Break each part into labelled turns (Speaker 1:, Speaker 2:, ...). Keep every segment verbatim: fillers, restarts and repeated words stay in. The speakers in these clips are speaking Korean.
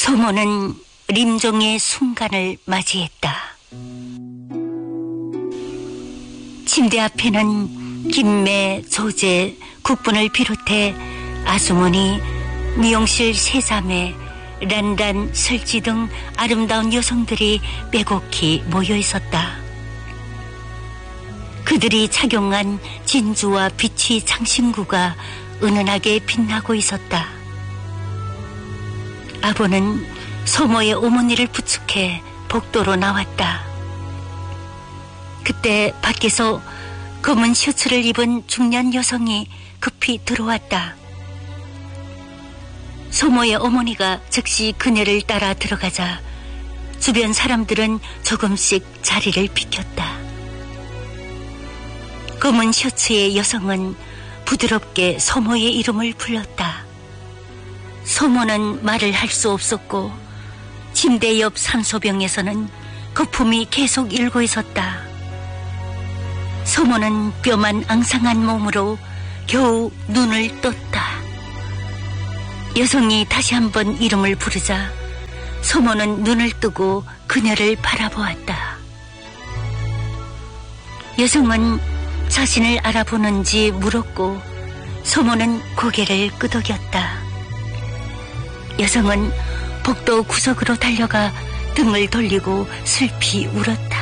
Speaker 1: 소모는 림종의 순간을 맞이했다. 침대 앞에는 김매, 조제, 국분을 비롯해 아주머니, 미용실 세자매, 란란, 설지 등 아름다운 여성들이 빼곡히 모여 있었다. 그들이 착용한 진주와 비치 장신구가 은은하게 빛나고 있었다. 아버는 소모의 어머니를 부축해 복도로 나왔다. 그때 밖에서 검은 셔츠를 입은 중년 여성이 급히 들어왔다. 소모의 어머니가 즉시 그녀를 따라 들어가자 주변 사람들은 조금씩 자리를 비켰다. 검은 셔츠의 여성은 부드럽게 소모의 이름을 불렀다. 소모는 말을 할 수 없었고 침대 옆 산소병에서는 거품이 계속 일고 있었다. 소모는 뼈만 앙상한 몸으로 겨우 눈을 떴다. 여성이 다시 한번 이름을 부르자 소모는 눈을 뜨고 그녀를 바라보았다. 여성은 자신을 알아보는지 물었고 소모는 고개를 끄덕였다. 여성은 복도 구석으로 달려가 등을 돌리고 슬피 울었다.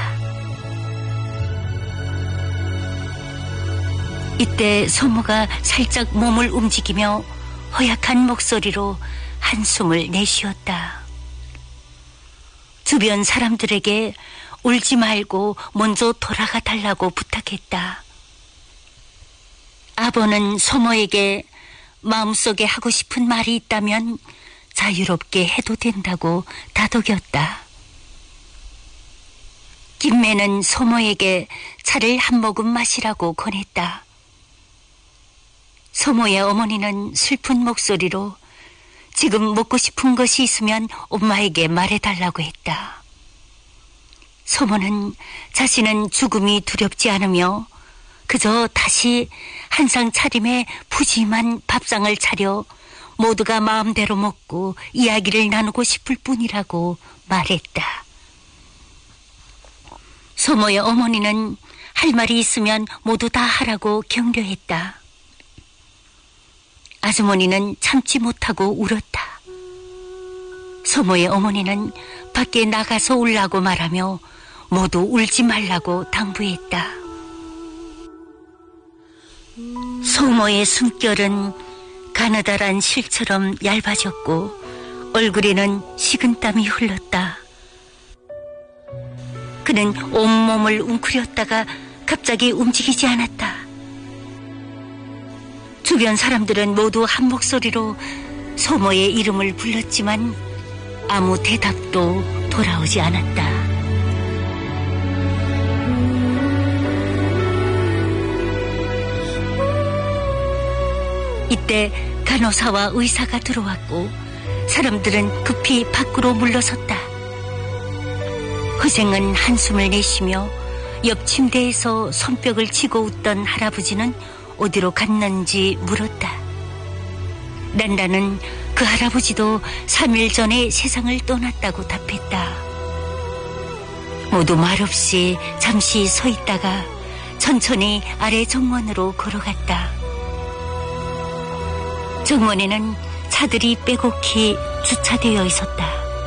Speaker 1: 이때 소모가 살짝 몸을 움직이며 허약한 목소리로 한숨을 내쉬었다. 주변 사람들에게 울지 말고 먼저 돌아가 달라고 부탁했다. 아버는 소모에게 마음속에 하고 싶은 말이 있다면 자유롭게 해도 된다고 다독였다. 김매는 소모에게 차를 한 모금 마시라고 권했다. 소모의 어머니는 슬픈 목소리로 지금 먹고 싶은 것이 있으면 엄마에게 말해달라고 했다. 소모는 자신은 죽음이 두렵지 않으며 그저 다시 한상 차림에 푸짐한 밥상을 차려 모두가 마음대로 먹고 이야기를 나누고 싶을 뿐이라고 말했다. 소모의 어머니는 할 말이 있으면 모두 다 하라고 격려했다. 아주머니는 참지 못하고 울었다. 소모의 어머니는 밖에 나가서 울라고 말하며 모두 울지 말라고 당부했다. 소모의 숨결은 가느다란 실처럼 얇아졌고 얼굴에는 식은땀이 흘렀다. 그는 온몸을 웅크렸다가 갑자기 움직이지 않았다. 주변 사람들은 모두 한 목소리로 소모의 이름을 불렀지만 아무 대답도 돌아오지 않았다. 이때 간호사와 의사가 들어왔고 사람들은 급히 밖으로 물러섰다. 허생은 한숨을 내쉬며 옆 침대에서 손뼉을 치고 웃던 할아버지는 어디로 갔는지 물었다. 란란은 그 할아버지도 삼 일 전에 세상을 떠났다고 답했다. 모두 말없이 잠시 서 있다가 천천히 아래 정원으로 걸어갔다. 정원에는 차들이 빼곡히 주차되어 있었다.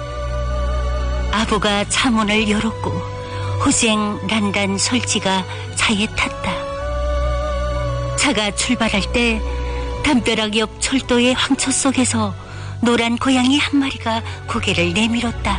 Speaker 1: 아부가 차문을 열었고 호생, 란란, 설지가 차에 탔다. 차가 출발할 때 담벼락 옆 철도의 황처 속에서 노란 고양이 한 마리가 고개를 내밀었다.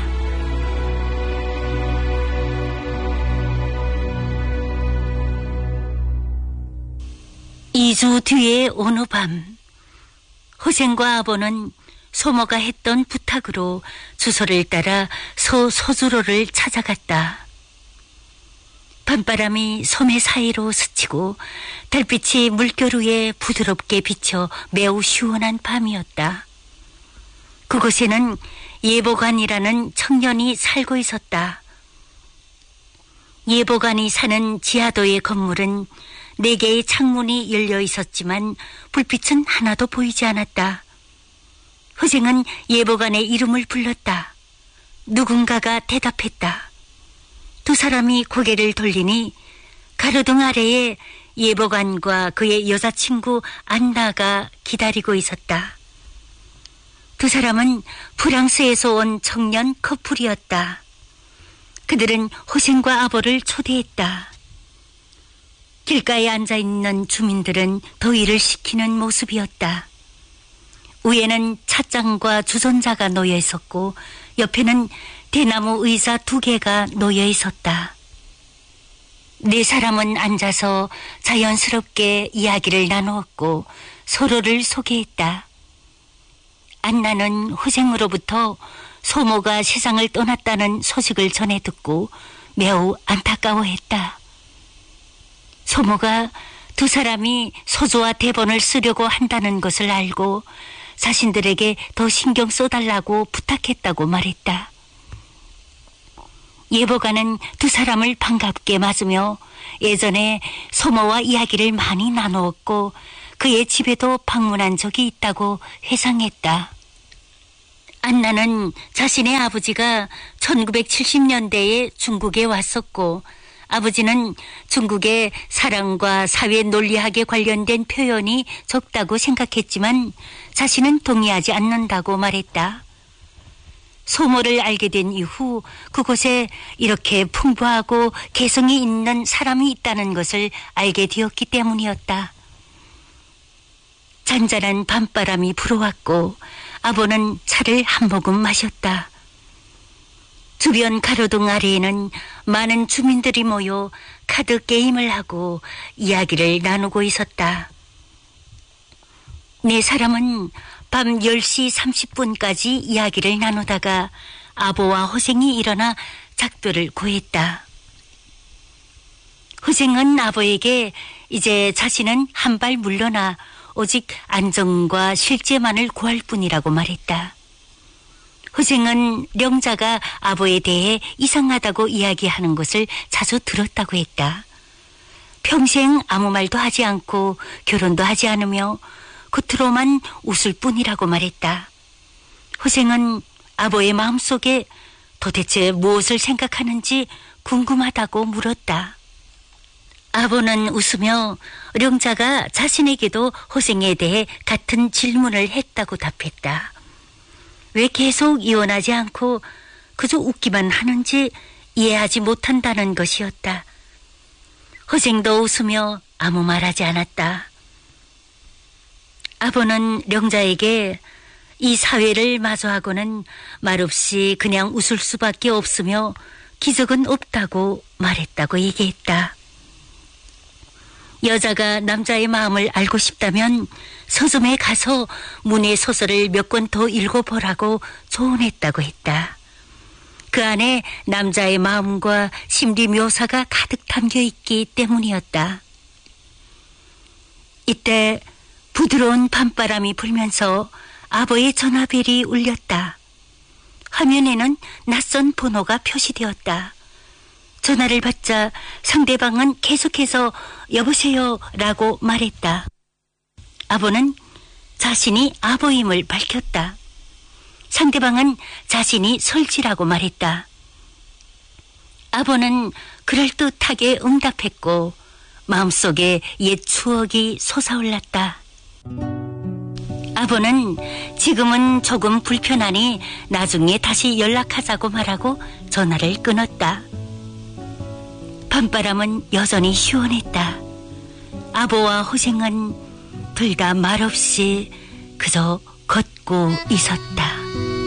Speaker 1: 이 주 뒤에 어느 밤 호생과 아버는 소모가 했던 부탁으로 주소를 따라 소 소주로를 찾아갔다. 밤바람이 섬의 사이로 스치고 달빛이 물결 위에 부드럽게 비쳐 매우 시원한 밤이었다. 그곳에는 예보관이라는 청년이 살고 있었다. 예보관이 사는 지하도의 건물은 네 개의 창문이 열려 있었지만 불빛은 하나도 보이지 않았다. 호생은 예보관의 이름을 불렀다. 누군가가 대답했다. 두 사람이 고개를 돌리니 가로등 아래에 예보관과 그의 여자친구 안나가 기다리고 있었다. 두 사람은 프랑스에서 온 청년 커플이었다. 그들은 호생과 아보를 초대했다. 길가에 앉아있는 주민들은 더위를 식히는 모습이었다. 위에는 찻잔과 주전자가 놓여 있었고 옆에는 대나무 의자 두 개가 놓여 있었다. 네 사람은 앉아서 자연스럽게 이야기를 나누었고 서로를 소개했다. 안나는 호생으로부터 소모가 세상을 떠났다는 소식을 전해 듣고 매우 안타까워했다. 소모가 두 사람이 소조와 대본을 쓰려고 한다는 것을 알고 자신들에게 더 신경 써달라고 부탁했다고 말했다. 예보관은 두 사람을 반갑게 맞으며 예전에 소모와 이야기를 많이 나누었고 그의 집에도 방문한 적이 있다고 회상했다. 안나는 자신의 아버지가 천구백칠십 년대에 중국에 왔었고 아버지는 중국의 사랑과 사회 논리학에 관련된 표현이 적다고 생각했지만 자신은 동의하지 않는다고 말했다. 소모를 알게 된 이후 그곳에 이렇게 풍부하고 개성이 있는 사람이 있다는 것을 알게 되었기 때문이었다. 잔잔한 밤바람이 불어왔고 아보는 차를 한 모금 마셨다. 주변 가로등 아래에는 많은 주민들이 모여 카드 게임을 하고 이야기를 나누고 있었다. 네 사람은 밤 열 시 삼십 분까지 이야기를 나누다가 아보와 호생이 일어나 작별을 고했다. 호생은 아보에게 이제 자신은 한 발 물러나 오직 안정과 실제만을 구할 뿐이라고 말했다. 호생은 령자가 아보에 대해 이상하다고 이야기하는 것을 자주 들었다고 했다. 평생 아무 말도 하지 않고 결혼도 하지 않으며 겉으로만 웃을 뿐이라고 말했다. 호생은 아보의 마음속에 도대체 무엇을 생각하는지 궁금하다고 물었다. 아보는 웃으며 령자가 자신에게도 호생에 대해 같은 질문을 했다고 답했다. 왜 계속 이혼하지 않고 그저 웃기만 하는지 이해하지 못한다는 것이었다. 호생도 웃으며 아무 말하지 않았다. 아보는 령자에게 이 사회를 마주하고는 말없이 그냥 웃을 수밖에 없으며 기적은 없다고 말했다고 얘기했다. 여자가 남자의 마음을 알고 싶다면 서점에 가서 문의 소설을 몇 권 더 읽어보라고 조언했다고 했다. 그 안에 남자의 마음과 심리 묘사가 가득 담겨 있기 때문이었다. 이때 부드러운 밤바람이 불면서 아버의 전화벨이 울렸다. 화면에는 낯선 번호가 표시되었다. 전화를 받자 상대방은 계속해서 여보세요 라고 말했다. 아보는 자신이 아보임을 밝혔다. 상대방은 자신이 설지라고 말했다. 아보는 그럴듯하게 응답했고 마음속에 옛 추억이 솟아올랐다. 아보는 지금은 조금 불편하니 나중에 다시 연락하자고 말하고 전화를 끊었다. 밤바람은 여전히 시원했다. 아보와 호생은 둘 다 말없이 그저 걷고 있었다.